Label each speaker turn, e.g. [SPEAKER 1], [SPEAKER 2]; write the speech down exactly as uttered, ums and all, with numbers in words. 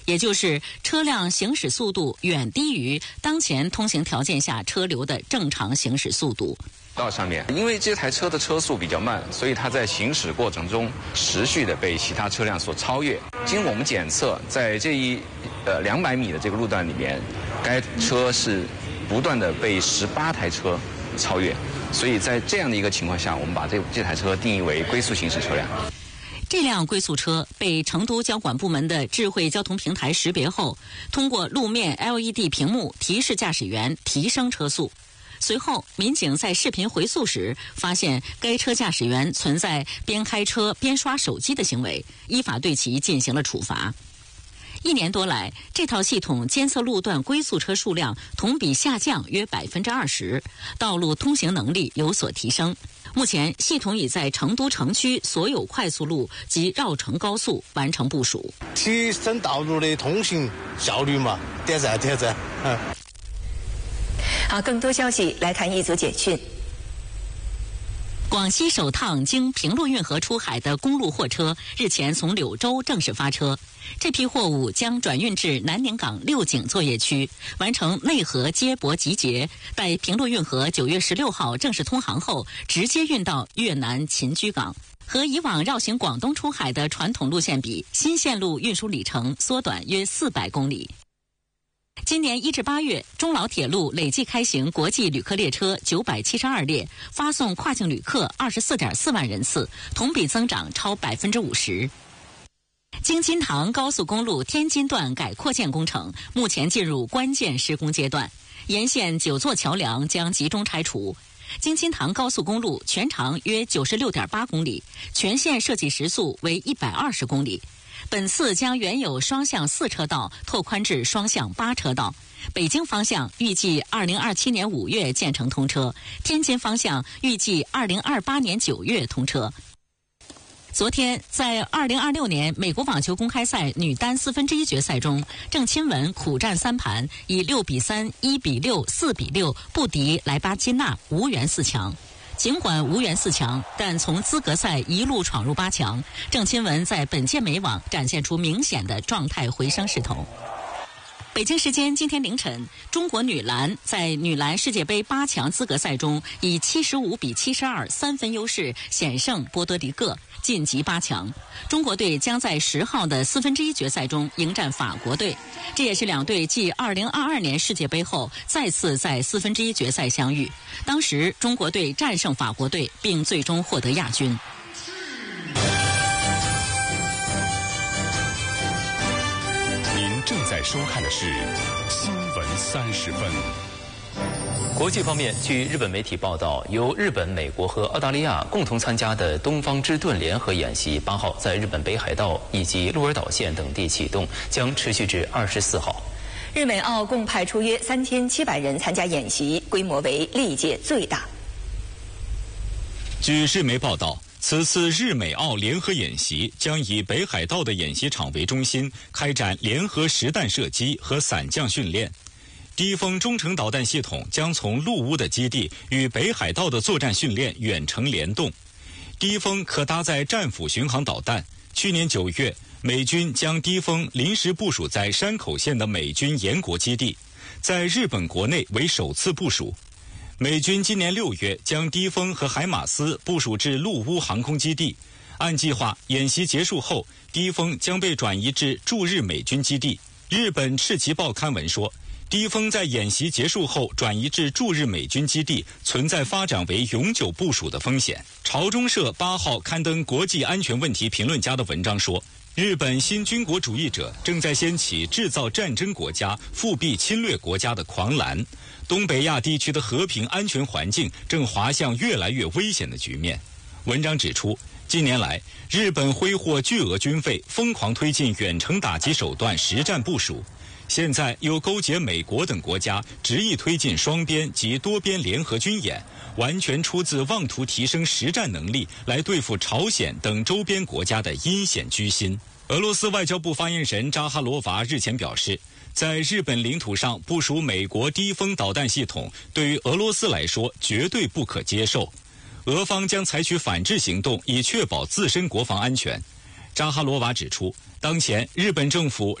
[SPEAKER 1] 也就是车辆行驶速度远低于当前通行条件下车流的正常行驶速度。
[SPEAKER 2] 道上面，因为这台车的车速比较慢，所以它在行驶过程中持续的被其他车辆所超越。经我们检测，在这一呃两百米的这个路段里面，该车是不断的被十八台车超越，所以在这样的一个情况下，我们把这这台车定义为龟速行驶车辆。
[SPEAKER 1] 这辆龟速车被成都交管部门的智慧交通平台识别后，通过路面 L E D 屏幕提示驾驶员提升车速。随后，民警在视频回溯时发现该车驾驶员存在边开车边刷手机的行为，依法对其进行了处罚。一年多来，这套系统监测路段龟速车数量同比下降约百分之二十，道路通行能力有所提升。目前，系统已在成都城区所有快速路及绕城高速完成部署，
[SPEAKER 3] 提升道路的通行效率嘛，点赞点赞。嗯。
[SPEAKER 4] 好，更多消息来看一组简讯。
[SPEAKER 1] 广西首趟经平陆运河出海的公路货车日前从柳州正式发车，这批货物将转运至南宁港六井作业区，完成内河接驳集结，待平陆运河九月十六号正式通航后，直接运到越南秦居港。和以往绕行广东出海的传统路线比，新线路运输里程缩短约四百公里。今年一至八月，中老铁路累计开行国际旅客列车九百七十二列，发送跨境旅客二十四点四万人次，同比增长超百分之五十。京津塘高速公路天津段改扩建工程目前进入关键施工阶段，沿线九座桥梁将集中拆除。京津塘高速公路全长约九十六点八公里，全线设计时速为一百二十公里。本次将原有双向四车道拓宽至双向八车道，北京方向预计二零二七年五月建成通车，天津方向预计二零二八年九月通车。昨天，在二零二六年美国网球公开赛女单四分之一决赛中，郑钦文苦战三盘，以六比三、一比六、四比六不敌莱巴金娜，无缘四强。尽管无缘四强，但从资格赛一路闯入八强，郑钦文在本届美网展现出明显的状态回升势头。北京时间今天凌晨，中国女篮在女篮世界杯八强资格赛中以七十五比七十二三分优势险胜波多黎各，晋级八强。中国队将在十号的四分之一决赛中迎战法国队，这也是两队继二零二二年世界杯后再次在四分之一决赛相遇。当时中国队战胜法国队，并最终获得亚军。
[SPEAKER 5] 正在收看的是新闻三十分。
[SPEAKER 6] 国际方面，据日本媒体报道，由日本、美国和澳大利亚共同参加的东方之盾联合演习，八号在日本北海道以及鹿儿岛县等地启动，将持续至二十四号。
[SPEAKER 4] 日美澳共派出约三千七百人参加演习，规模为历届最大。
[SPEAKER 5] 据日媒报道，此次日美澳联合演习将以北海道的演习场为中心，开展联合实弹射击和伞降训练。低风中程导弹系统将从陆乌的基地与北海道的作战训练远程联动。低风可搭载战斧巡航导弹。去年九月，美军将低风临时部署在山口县的美军延国基地，在日本国内为首次部署。美军今年六月将低风和海马斯部署至陆乌航空基地，按计划，演习结束后，低风将被转移至驻日美军基地。日本赤旗报刊文说，低风在演习结束后转移至驻日美军基地，存在发展为永久部署的风险。朝中社八号刊登国际安全问题评论家的文章说，日本新军国主义者正在掀起制造战争国家、复辟侵略国家的狂澜。东北亚地区的和平安全环境正滑向越来越危险的局面。文章指出，近年来，日本挥霍巨额军费，疯狂推进远程打击手段实战部署。现在又勾结美国等国家，执意推进双边及多边联合军演，完全出自妄图提升实战能力来对付朝鲜等周边国家的阴险居心。俄罗斯外交部发言人扎哈罗娃日前表示，在日本领土上部署美国低风导弹系统，对于俄罗斯来说绝对不可接受。俄方将采取反制行动，以确保自身国防安全。扎哈罗娃指出，当前日本政府